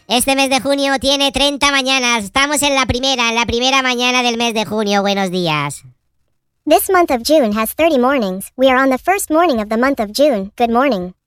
Este mes de junio tiene 30 mañanas. Estamos en la primera mañana del mes de junio. Buenos días. This month of June has 30 mornings. We are on the first morning of the month of June. Good morning.